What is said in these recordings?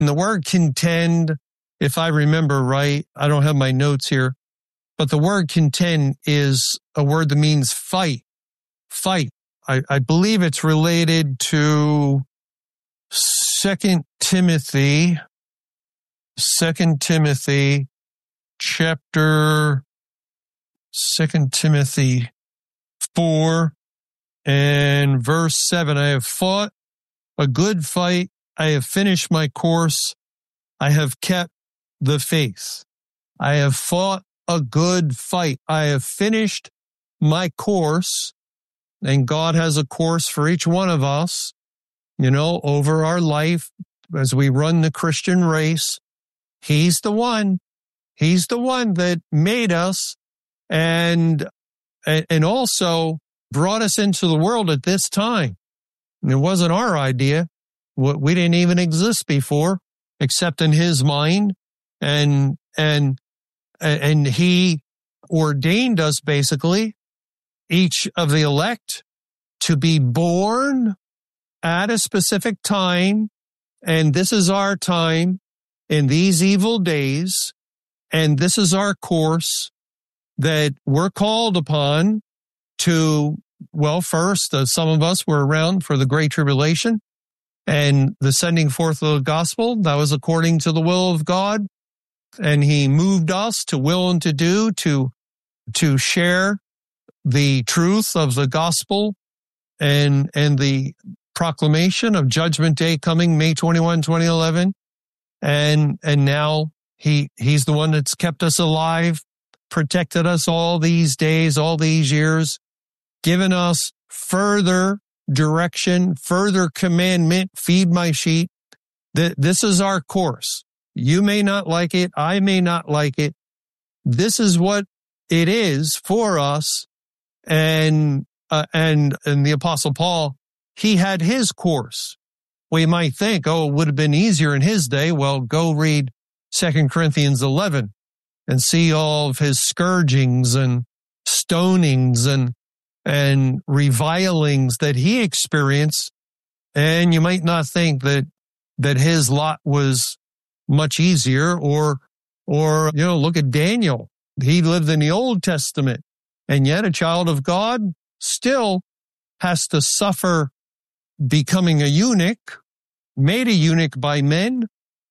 And the word contend, if I remember right, I don't have my notes here, but the word contend is a word that means fight. Fight. I believe it's related to 2 Timothy chapter 2 Timothy 4 and verse 7. I have fought a good fight. I have finished my course. I have kept the faith. I have fought a good fight. I have finished my course. And God has a course for each one of us, over our life as we run the Christian race. He's the one. He's the one that made us and also brought us into the world at this time. It wasn't our idea. We didn't even exist before, except in his mind. And he ordained us, basically, each of the elect, to be born at a specific time. And this is our time in these evil days. And this is our course that we're called upon to, first, some of us were around for the Great Tribulation and the sending forth of the gospel. That was according to the will of God. And he moved us to will and to do, to share the truth of the gospel and the proclamation of Judgment Day coming May 21, 2011. And now he's the one that's kept us alive, protected us all these days, all these years, given us further direction, further commandment, feed my sheep. This is our course. You may not like it. I may not like it. This is what it is for us. And the Apostle Paul, he had his course. We might think, it would have been easier in his day. Well, go read 2 Corinthians 11 and see all of his scourgings and stonings and revilings that he experienced. And you might not think that his lot was much easier or, look at Daniel. He lived in the Old Testament, and yet a child of God still has to suffer becoming a eunuch, made a eunuch by men,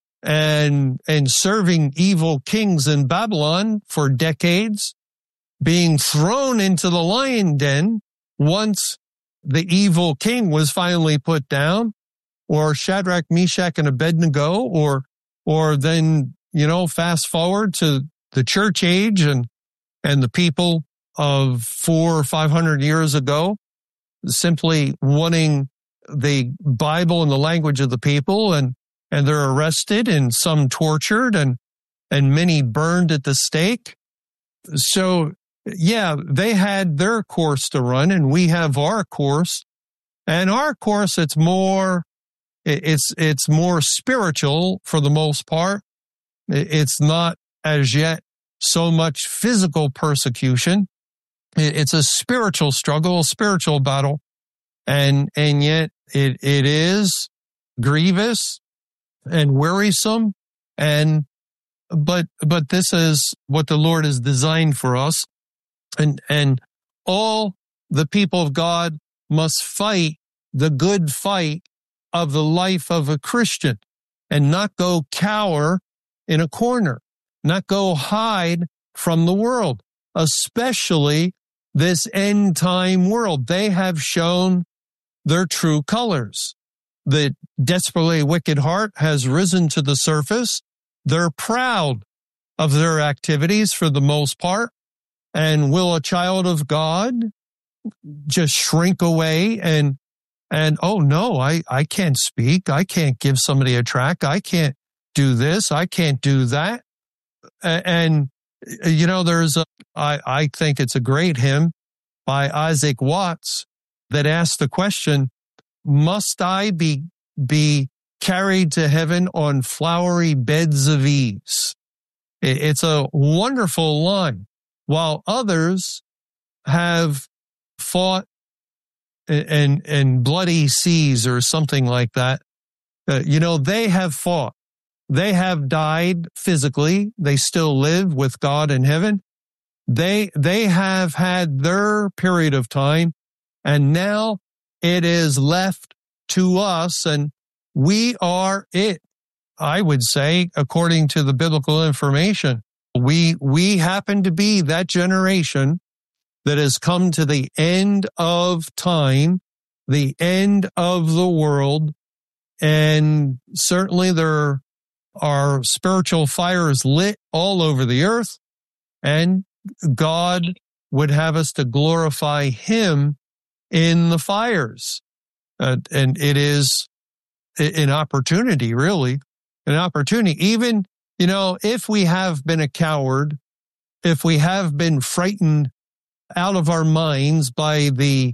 and serving evil kings in Babylon for decades, being thrown into the lion den once the evil king was finally put down, or Shadrach, Meshach, and Abednego, or then, fast forward to the church age and the people of 400 or 500 years ago, simply wanting the Bible and the language of the people, and they're arrested and some tortured and many burned at the stake. So, yeah, they had their course to run, and we have our course. And our course, it's more spiritual for the most part. It's not as yet so much physical persecution. It's a spiritual struggle, a spiritual battle. And yet it is grievous and wearisome. But this is what the Lord has designed for us. And all the people of God must fight the good fight of the life of a Christian and not go cower in a corner, not go hide from the world, especially this end time world. They have shown their true colors. The desperately wicked heart has risen to the surface. They're proud of their activities for the most part. And will a child of God just shrink away and oh no, I can't speak. I can't give somebody a tract. I can't do this. I can't do that. And I think it's a great hymn by Isaac Watts that asks the question, must I be carried to heaven on flowery beds of ease? It's a wonderful line. While others have fought in bloody seas or something like that, they have fought they have died physically. They still live with God in heaven. They have had their period of time, and now it is left to us, and we are it. I would say, according to the biblical information, we happen to be that generation that has come to the end of time, the end of the world, and certainly there are spiritual fires lit all over the earth, and God would have us to glorify Him in the fires. And it is an opportunity, really, an opportunity. Even, if we have been a coward, if we have been frightened out of our minds by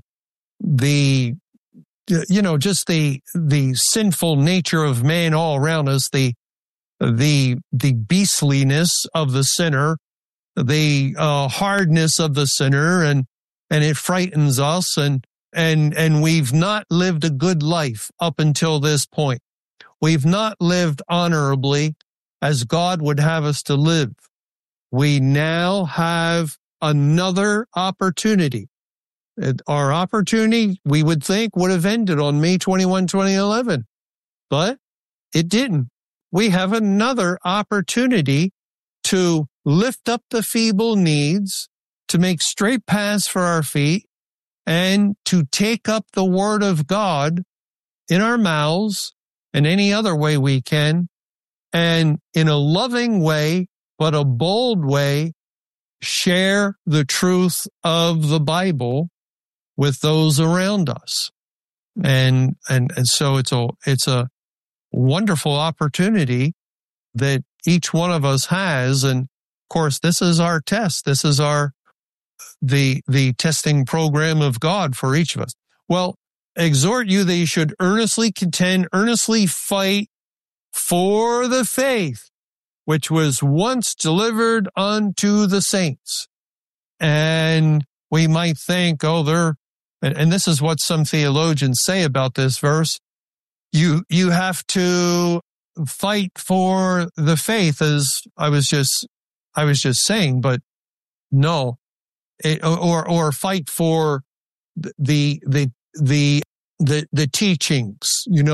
just the sinful nature of man all around us, the beastliness of the sinner, the hardness of the sinner, and it frightens us, and we've not lived a good life up until this point. We've not lived honorably as God would have us to live. We now have another opportunity. Our opportunity, we would think, would have ended on May 21, 2011, but it didn't. We have another opportunity to lift up the feeble knees, to make straight paths for our feet, and to take up the word of God in our mouths in any other way we can, and in a loving way, but a bold way, share the truth of the Bible with those around us. And so it's a wonderful opportunity that each one of us has. And of course, this is our test. This is the testing program of God for each of us. Well, exhort you that you should earnestly contend, earnestly fight for the faith which was once delivered unto the saints. And we might think, and this is what some theologians say about this verse, you have to fight for the faith, as I was just saying, but no, or fight for the teachings,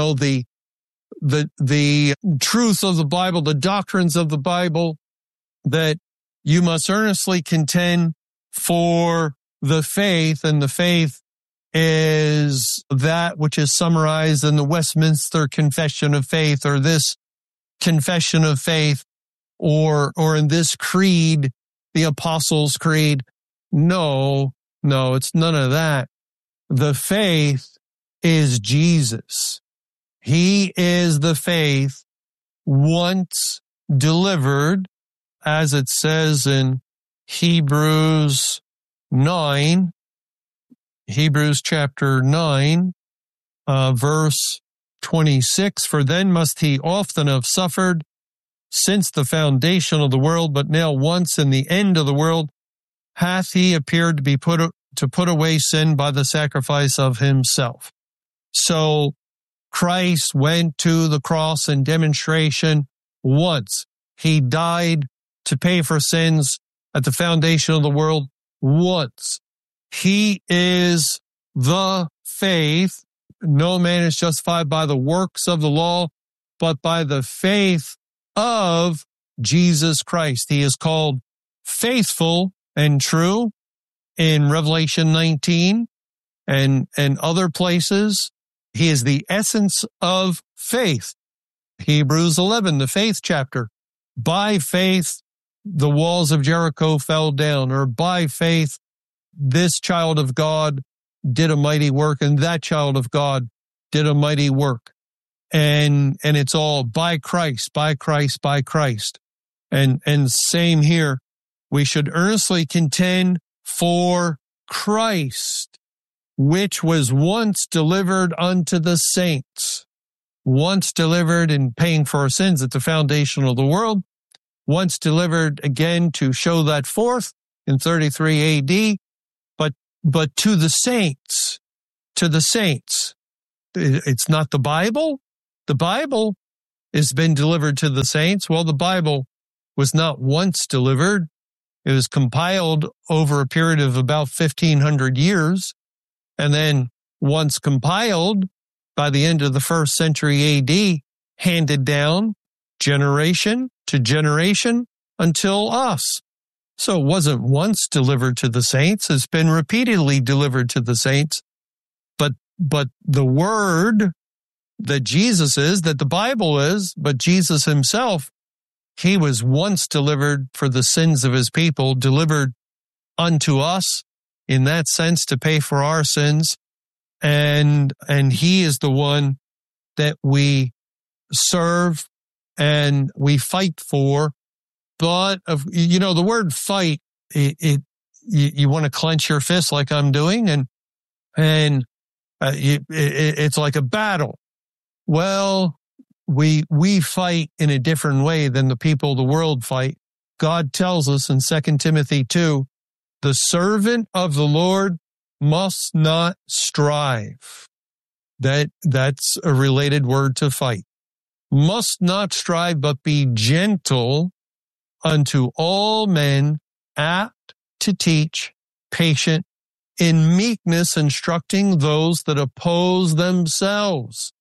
the truth of the Bible, the doctrines of the Bible, that you must earnestly contend for the faith, and the faith is that which is summarized in the Westminster Confession of Faith, or this Confession of Faith, or in this creed, the Apostles' Creed. No, it's none of that. The faith is Jesus. He is the faith once delivered, as it says in Hebrews chapter 9, verse 26. For then must he often have suffered since the foundation of the world, but now once in the end of the world hath he appeared to be to put away sin by the sacrifice of himself. So Christ went to the cross in demonstration once. He died to pay for sins at the foundation of the world once. He is the faith. No man is justified by the works of the law, but by the faith of Jesus Christ. He is called faithful and true in Revelation 19 and other places. He is the essence of faith. Hebrews 11, the faith chapter. By faith, the walls of Jericho fell down, or by faith, this child of God did a mighty work, and that child of God did a mighty work. And it's all by Christ, by Christ, by Christ. And same here. We should earnestly contend for Christ, which was once delivered unto the saints. Once delivered in paying for our sins at the foundation of the world. Once delivered again to show that forth in 33 AD. But to the saints. To the saints. It's not the Bible. The Bible has been delivered to the saints. Well, the Bible was not once delivered. It was compiled over a period of about 1,500 years. And then once compiled, by the end of the first century AD, handed down generation to generation until us. So it wasn't once delivered to the saints. It's been repeatedly delivered to the saints. But the word that Jesus is, that the Bible is, but Jesus himself, he was once delivered for the sins of his people, delivered unto us in that sense to pay for our sins. And he is the one that we serve and we fight for. But the word fight, you want to clench your fist like I'm doing, and it's like a battle. Well, we fight in a different way than the people of the world fight. God tells us in 2 Timothy 2, the servant of the Lord must not strive. That's a related word to fight. Must not strive, but be gentle unto all men, apt to teach, patient, in meekness instructing those that oppose themselves.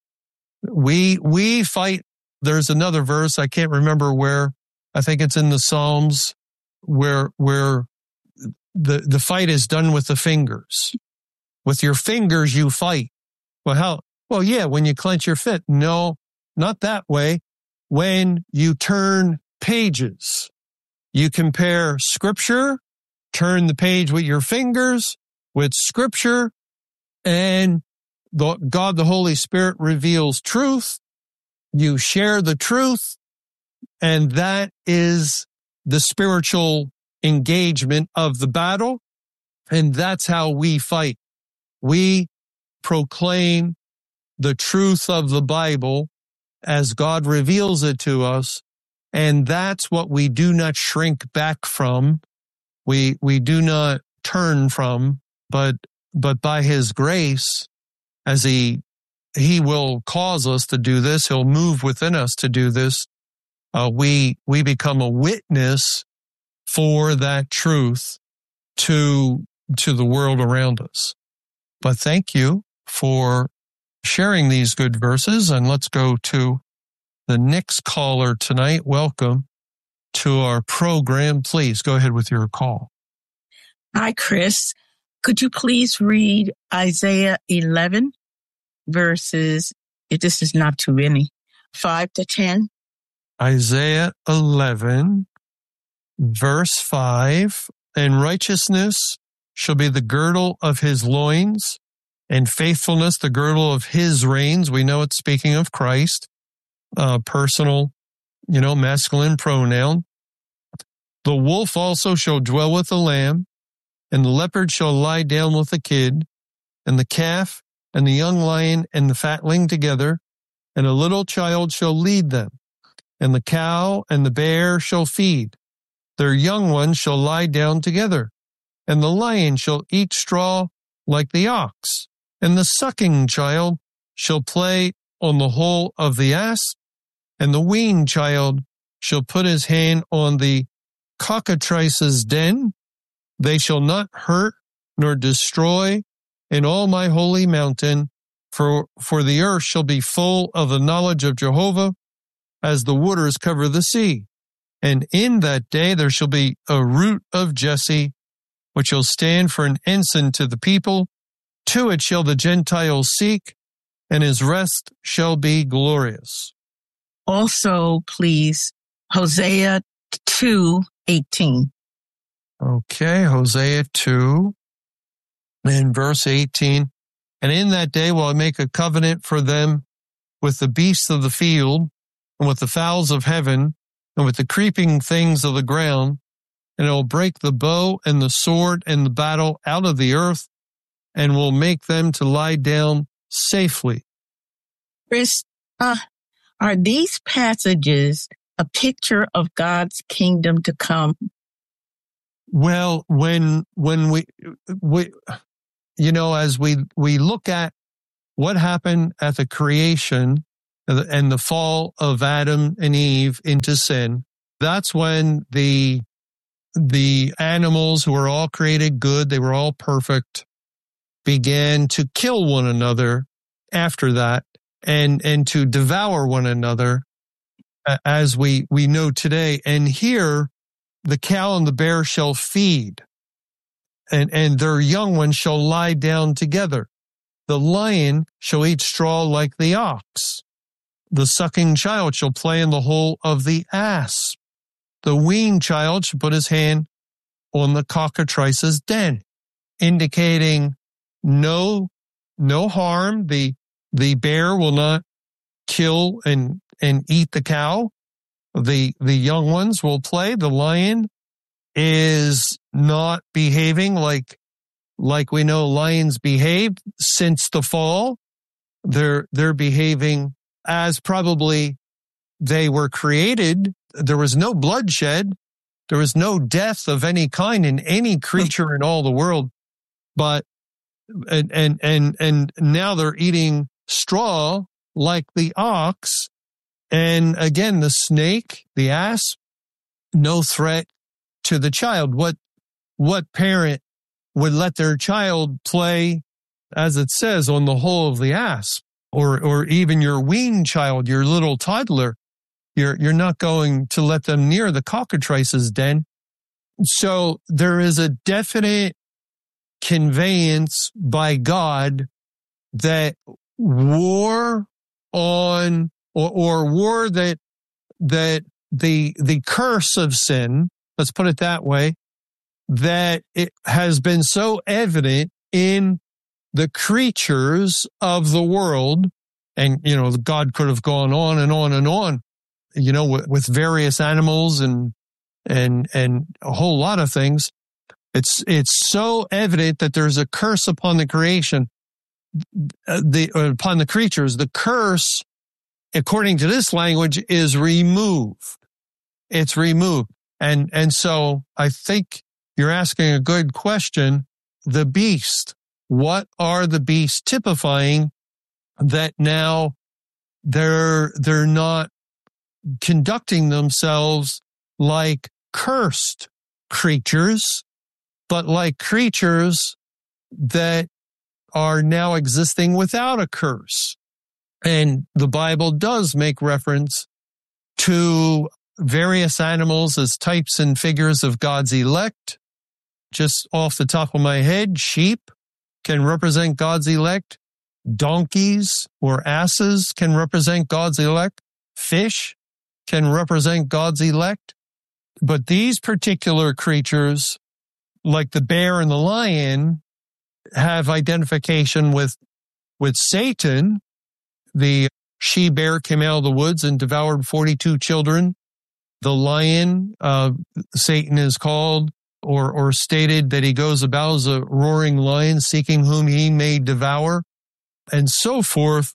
We fight. There's another verse, I can't remember where, I think it's in the Psalms, where the fight is done with the fingers. With your fingers you fight. Well, how? Well, yeah, when you clench your fist. No, not that way. When you turn pages, you compare scripture, turn the page with your fingers, with scripture, and God, the Holy Spirit, reveals truth. You share the truth, and that is the spiritual engagement of the battle, and that's how we fight. We proclaim the truth of the Bible as God reveals it to us, and that's what we do not shrink back from. We do not turn from, but by his grace, as he will cause us to do this, he'll move within us to do this. We become a witness for that truth to the world around us. But thank you for sharing these good verses, and let's go to the next caller tonight. Welcome to our program. Please go ahead with your call. Hi, Chris. Could you please read Isaiah 11 verses, if this is not too many, 5 to 10? Isaiah 11, verse 5, and righteousness shall be the girdle of his loins, and faithfulness the girdle of his reins. We know it's speaking of Christ, personal, masculine pronoun. The wolf also shall dwell with the lamb, and the leopard shall lie down with the kid, and the calf and the young lion and the fatling together, and a little child shall lead them, and the cow and the bear shall feed. Their young ones shall lie down together, and the lion shall eat straw like the ox, and the sucking child shall play on the hole of the ass, and the weaned child shall put his hand on the cockatrice's den. They shall not hurt nor destroy in all my holy mountain, for the earth shall be full of the knowledge of Jehovah, as the waters cover the sea. And in that day there shall be a root of Jesse, which shall stand for an ensign to the people. To it shall the Gentiles seek, and his rest shall be glorious. Also, please, Hosea 2:18. Okay, Hosea 2, and verse 18. And in that day will I make a covenant for them with the beasts of the field, and with the fowls of heaven, and with the creeping things of the ground, and it will break the bow and the sword and the battle out of the earth, and will make them to lie down safely. Chris, are these passages a picture of God's kingdom to come? Well, when we as we look at what happened at the creation, and the fall of Adam and Eve into sin. That's when the animals who were all created good, they were all perfect, began to kill one another after that and to devour one another as we know today. And here the cow and the bear shall feed, and their young ones shall lie down together. The lion shall eat straw like the ox. The sucking child shall play in the hole of the asp. The weaned child shall put his hand on the cockatrice's den, indicating no harm. The bear will not kill and eat the cow. The young ones will play. The lion is not behaving like we know lions behave since the fall. They're behaving as probably they were created. There was no bloodshed. There was no death of any kind in any creature in all the world. But and now they're eating straw like the ox. And again, the snake, the asp, no threat to the child. What parent would let their child play, as it says, on the hole of the asp, or even your weaned child, your little toddler? You're not going to let them near the cockatrice's den. So there is a definite conveyance by God that war on or war that the curse of sin, let's put it that way, that it has been so evident in the creatures of the world. And, God could have gone on and on and on, with various animals and a whole lot of things. It's so evident that there's a curse upon the creation, upon the creatures. The curse, according to this language, is removed. It's removed. And so I think you're asking a good question. The beast, what are the beasts typifying that now they're not conducting themselves like cursed creatures, but like creatures that are now existing without a curse? And the Bible does make reference to various animals as types and figures of God's elect. Just off the top of my head, sheep can represent God's elect. Donkeys or asses can represent God's elect. Fish can represent God's elect. But these particular creatures, like the bear and the lion, have identification with Satan. The she-bear came out of the woods and devoured 42 children. The lion, Satan is called or stated that he goes about as a roaring lion, seeking whom he may devour, and so forth.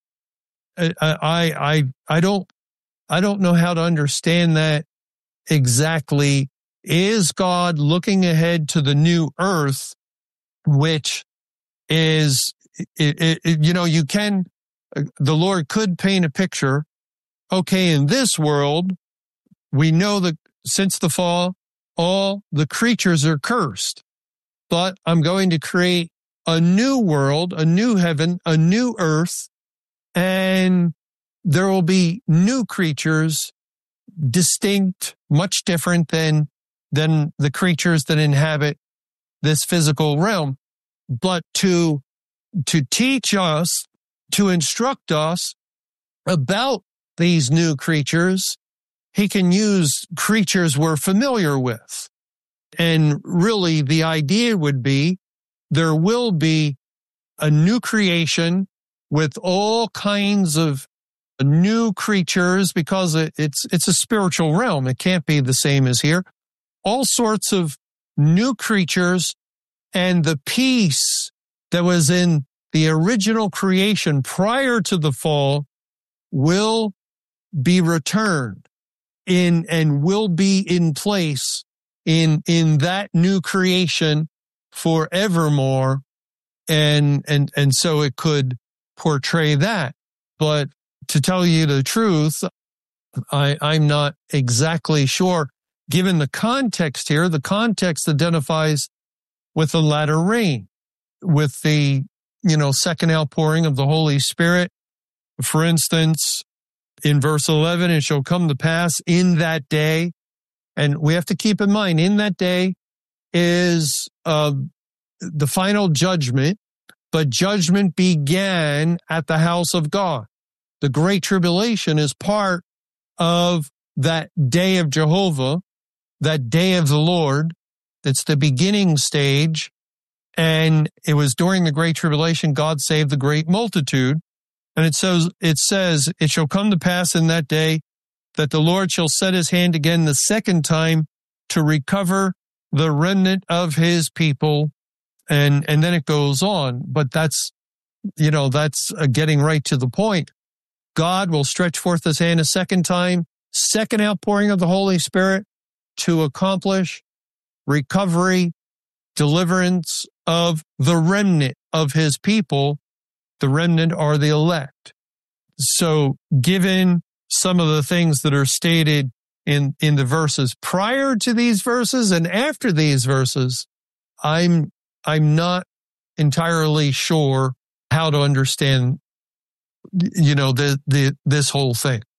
I don't know how to understand that exactly. Is God looking ahead to the new earth, which is, the Lord could paint a picture. Okay, in this world, we know that since the fall, all the creatures are cursed. But I'm going to create a new world, a new heaven, a new earth, and there will be new creatures, distinct, much different than the creatures that inhabit this physical realm. But to teach us, to instruct us about these new creatures, he can use creatures we're familiar with. And really, the idea would be there will be a new creation with all kinds of new creatures, because it's a spiritual realm. It can't be the same as here. All sorts of new creatures, and the peace that was in the original creation prior to the fall will be returned and will be in place in that new creation forevermore. And so it could portray that. But to tell you the truth, I'm not exactly sure. Given the context here, the context identifies with the latter rain, with the, second outpouring of the Holy Spirit. For instance, in verse 11, it shall come to pass in that day. And we have to keep in mind, in that day is the final judgment, but judgment began at the house of God. The Great Tribulation is part of that day of Jehovah, that day of the Lord. It's the beginning stage. And it was during the Great Tribulation, God saved the great multitude. And it says, it shall come to pass in that day that the Lord shall set his hand again the second time to recover the remnant of his people. And then it goes on. But that's getting right to the point. God will stretch forth his hand a second time, second outpouring of the Holy Spirit to accomplish recovery, deliverance of the remnant of his people. The remnant are the elect. So given some of the things that are stated in the verses prior to these verses and after these verses, I'm not entirely sure how to understand, this whole thing.